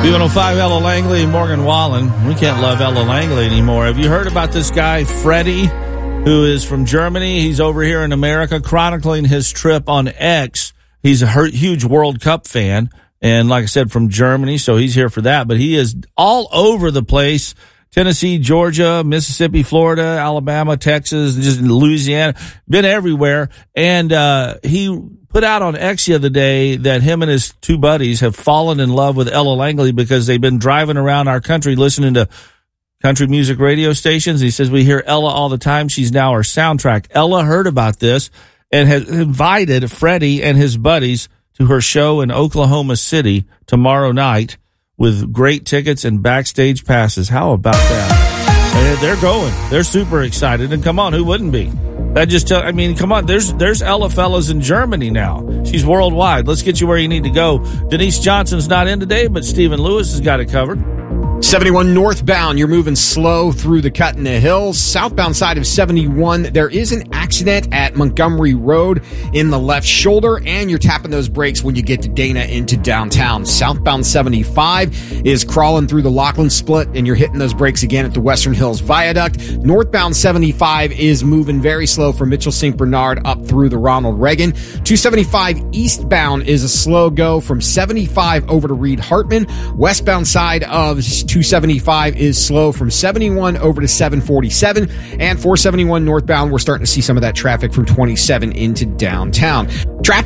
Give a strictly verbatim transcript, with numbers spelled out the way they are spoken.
Q one oh five, Ella Langley, Morgan Wallen. We can't love Ella Langley anymore. Have you heard about this guy, Freddie, who is from Germany? He's over here in America chronicling his trip on X. He's a huge World Cup fan, and like I said, from Germany, so he's here for that. But he is all over the place. Tennessee, Georgia, Mississippi, Florida, Alabama, Texas, just Louisiana, been everywhere. And uh he put out on X the other day that him and his two buddies have fallen in love with Ella Langley because they've been driving around our country listening to country music radio stations. He says, we hear Ella all the time. She's now our soundtrack. Ella heard about this and has invited Freddie and his buddies to her show in Oklahoma City tomorrow night with great tickets and backstage passes. How about that? And they're going. They're super excited. And come on, who wouldn't be? That just tell, I mean, come on, there's there's Ella fellas in Germany now. She's worldwide. Let's get you where you need to go. Denise Johnson's not in today, but Stephen Lewis has got it covered. seventy-one northbound, you're moving slow through the cut in the hills. Southbound side of seventy-one, there is an accident at Montgomery Road in the left shoulder, and you're tapping those brakes when you get to Dana into downtown. Southbound seventy-five is crawling through the Lachlan split, and you're hitting those brakes again at the Western Hills Viaduct. Northbound seventy-five is moving very slow from Mitchell Saint Bernard up through the Ronald Reagan. two seventy-five eastbound is a slow go from seventy-five over to Reed Hartman. Westbound side of two seventy-five is slow from seventy-one over to seven forty-seven, and four seventy-one northbound, we're starting to see some of that traffic from twenty-seven into downtown. Traffic